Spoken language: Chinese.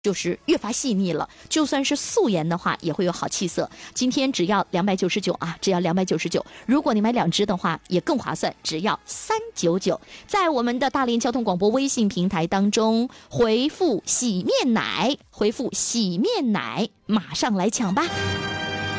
就是越发细腻了，就算是素颜的话，也会有好气色。今天只要299啊，只要299。如果你买2支的话，也更划算，只要399。在我们的大连交通广播微信平台当中，回复洗面奶，回复洗面奶，马上来抢吧。